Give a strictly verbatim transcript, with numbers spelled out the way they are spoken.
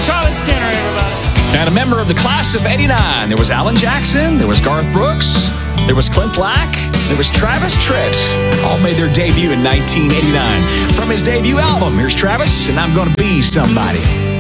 Charlie Skinner, everybody. And a member of the class of eighty-nine. There was Alan Jackson, there was Garth Brooks, there was Clint Black, there was Travis Tritt. All made their debut in nineteen eighty-nine. From his debut album, here's Travis, and I'm Gonna Be Somebody.